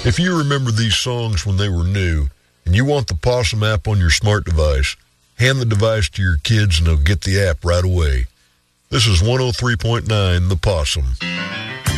If you remember these songs when they were new and you want the Possum app on your smart device, hand the device to your kids and they'll get the app right away. This is 103.9 The Possum.